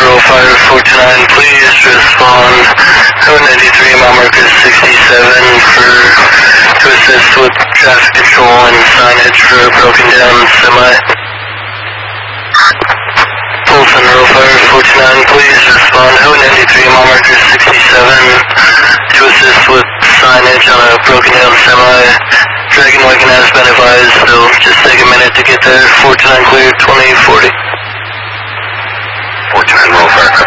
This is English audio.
roll fire 429, please respond. Code 93, mile marker 67 to assist with traffic control and signage for a broken down semi. Polson, roll fire 429, please respond. Code 93, mile marker 67 to assist with signage on a broken down semi. Dragon Wagon has been advised, it'll just take a minute to get there. 429 clear, 2040. 429 roll fire